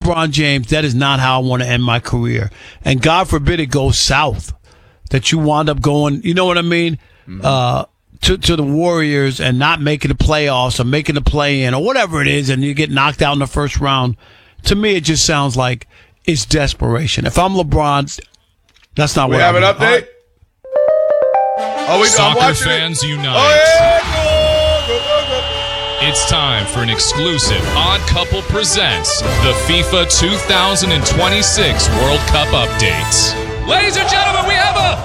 LeBron James, that is not how I want to end my career. And God forbid it goes south, that you wind up going, you know what I mean, to the Warriors and not making the playoffs or making the play-in or whatever it is, and you get knocked out in the first round. To me, it just sounds like it's desperation. If I'm LeBron, that's not what I have an update? Soccer fans unite. Oh, yeah. It's time for an exclusive Odd Couple presents the FIFA 2026 World Cup updates. Ladies and gentlemen, we have a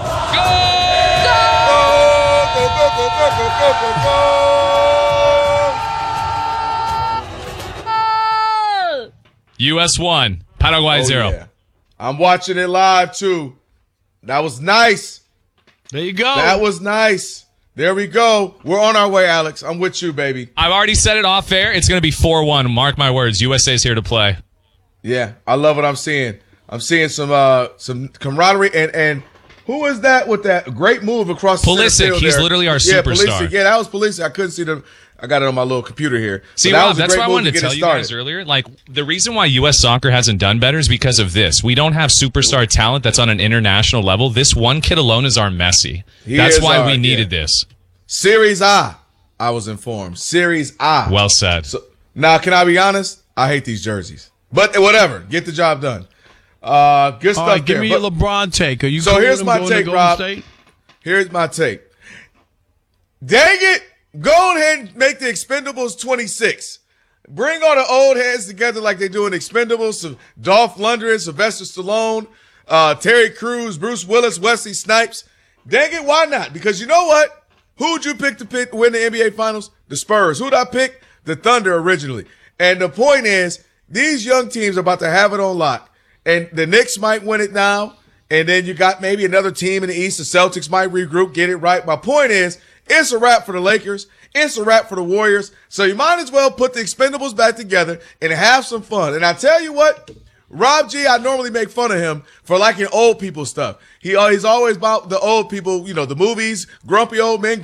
goal! US 1, Paraguay 0. Yeah. I'm watching it live, too. That was nice. There you go. That was nice. There we go. We're on our way, Alex. I'm with you, baby. I've already said it off air. It's going to be 4-1. Mark my words. USA's here to play. Yeah, I love what I'm seeing. I'm seeing some camaraderie. And who is that with that great move across the Pulisic. field He's there? literally our Yeah, superstar. Pulisic. Yeah, that was Pulisic. I couldn't see them. I got it on my little computer here. See, that Rob, was a that's great what I move wanted to get tell it you started. guys earlier. Like, the reason why U.S. soccer hasn't done better is because of this. We don't have superstar talent that's on an international level. This one kid alone is our Messi. That's why we needed this. Series A, I was informed. Series A. Well said. So, now, can I be honest? I hate these jerseys. But whatever. Get the job done. Good stuff All right, give there. me your LeBron take. Are you So cool here's with him my going to take, Golden Rob. State? Here's my take. Dang it. Go ahead and make the Expendables 26. Bring all the old heads together like they do in Expendables. So Dolph Lundgren, Sylvester Stallone, Terry Crews, Bruce Willis, Wesley Snipes. Dang it, why not? Because you know what? Who'd you pick to win the NBA Finals? The Spurs. Who'd I pick? The Thunder originally. And the point is, these young teams are about to have it on lock. And the Knicks might win it now. And then you got maybe another team in the East. The Celtics might regroup, get it right. My point is, it's a wrap for the Lakers. It's a wrap for the Warriors. So you might as well put the Expendables back together and have some fun. And I tell you what, Rob G, I normally make fun of him for liking old people stuff. He's always about the old people, you know, the movies, grumpy old men,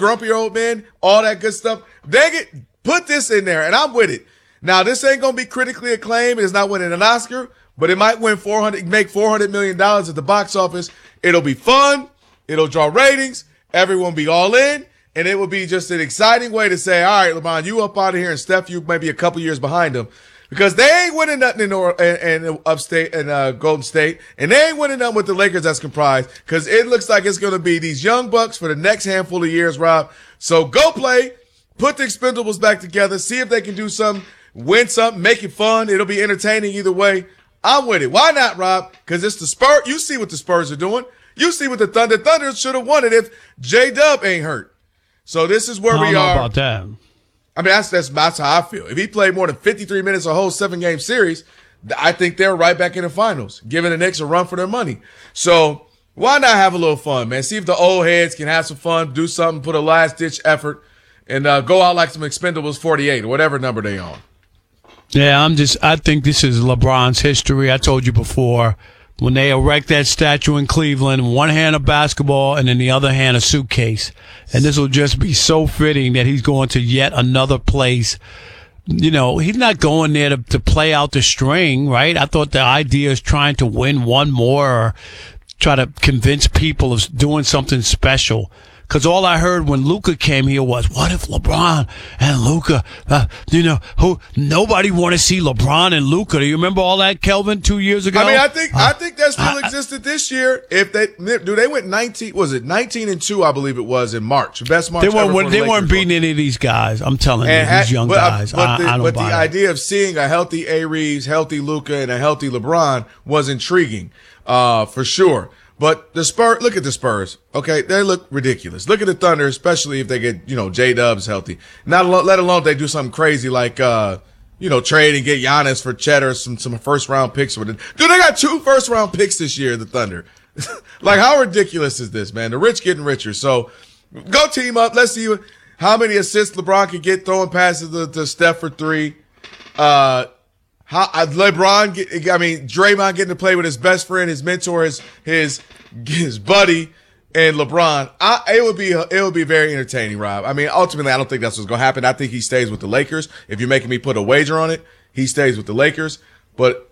all that good stuff. Dang it, put this in there, and I'm with it. Now, this ain't going to be critically acclaimed. It's not winning an Oscar, but it might make $400 million at the box office. It'll be fun. It'll draw ratings. Everyone be all in. And it would be just an exciting way to say, all right, LeBron, you up out of here, and Steph, you may be a couple years behind them. Because they ain't winning nothing in upstate and Golden State, and they ain't winning nothing with the Lakers that's comprised. Because it looks like it's going to be these young bucks for the next handful of years, Rob. So go play, put the Expendables back together, see if they can do something, win something, make it fun. It'll be entertaining either way. I'm with it. Why not, Rob? Because it's the Spurs. You see what the Spurs are doing. You see what the Thunder should have won it if J-Dub ain't hurt. So this is where we are. I don't know about that. I mean, that's how I feel. If he played more than 53 minutes a whole 7-game series, I think they're right back in the finals, giving the Knicks a run for their money. So why not have a little fun, man? See if the old heads can have some fun, do something, put a last-ditch effort, and go out like some Expendables 48 or whatever number they on. Yeah, I think this is LeBron's history. I told you before, when they erect that statue in Cleveland, one hand a basketball and in the other hand a suitcase. And this will just be so fitting that he's going to yet another place. You know, he's not going there to play out the string, right? I thought the idea is trying to win one more or try to convince people of doing something special. Because all I heard when Luka came here was, what if LeBron and Luka, nobody want to see LeBron and Luka. Do you remember all that, Kelvin, 2 years ago? I mean, I think that still existed this year. If they went 19-2, I believe it was in March. Best March ever. They weren't beating any of these guys. I'm telling you, these young guys. I don't buy the idea of seeing a healthy A. Reeves, healthy Luka, and a healthy LeBron was intriguing, for sure. But the Spurs, look at the Spurs. Okay, they look ridiculous. Look at the Thunder, especially if they get, J-Dubs healthy. Let alone if they do something crazy like, trade and get Giannis for Cheddar, some first round picks with it. Dude, they got 2 first round picks this year, the Thunder. Like, how ridiculous is this, man? The rich getting richer. So go team up. Let's see how many assists LeBron can get throwing passes to Steph for 3. Draymond getting to play with his best friend, his mentor, his buddy, and LeBron. It would be very entertaining, Rob. I mean, ultimately, I don't think that's what's going to happen. I think he stays with the Lakers. If you're making me put a wager on it, he stays with the Lakers. But